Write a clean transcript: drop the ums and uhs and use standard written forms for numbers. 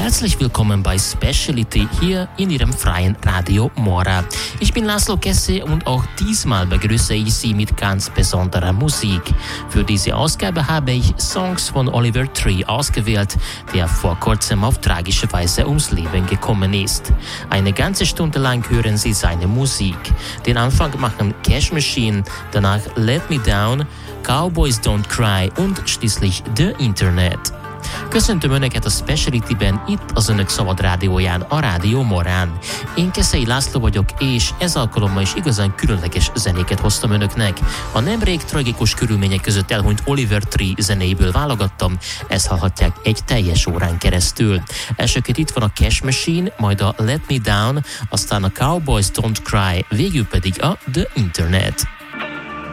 Herzlich willkommen bei Speciality hier in Ihrem freien Radio Mora. Ich bin Laszlo Kesse und auch diesmal begrüße ich Sie mit ganz besonderer Musik. Für diese Ausgabe habe ich Songs von Oliver Tree ausgewählt, der vor kurzem auf tragische Weise ums Leben gekommen ist. Eine ganze Stunde lang hören Sie seine Musik. Den Anfang machen Cash Machine, danach Let Me Down, Cowboys Don't Cry und schließlich The Internet. Köszöntöm Önöket a Speciality-ben itt az Önök szabad rádióján, a Rádió Morán. Én Keszei László vagyok, és ez alkalommal is igazán különleges zenéket hoztam Önöknek. A nemrég tragikus körülmények között elhunyt Oliver Tree zenéiből válogattam, ezt hallhatják egy teljes órán keresztül. Elsőként itt van a Cash Machine, majd a Let Me Down, aztán a Cowboys Don't Cry, végül pedig a The Internet.